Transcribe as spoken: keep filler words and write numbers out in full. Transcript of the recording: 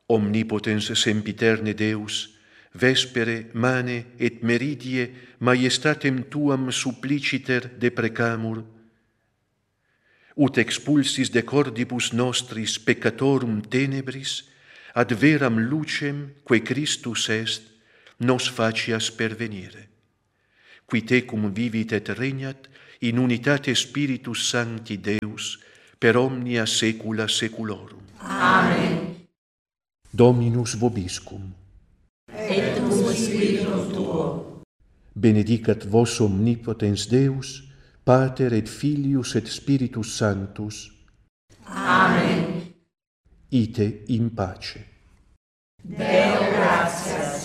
Omnipotens sempiterne Deus, vespere, mane et meridie maiestatem tuam suppliciter deprecamur, ut expulsis de cordibus nostris peccatorum tenebris, ad veram lucem, quae Christus est, nos facias pervenire. Qui tecum vivit et regnat, in unitate Spiritus Sancti Deus, per omnia saecula saeculorum. Amen. Dominus vobiscum. Et cum spiritu tuo. Benedicat vos omnipotens Deus, Pater et Filius et Spiritus Sanctus. Amen. Ite in pace. Deo